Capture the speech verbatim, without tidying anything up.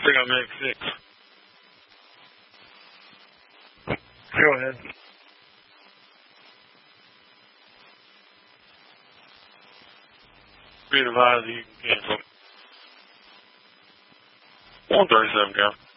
think I'm in six. Go ahead. Be advised you can cancel. one thirty-seven, Cal.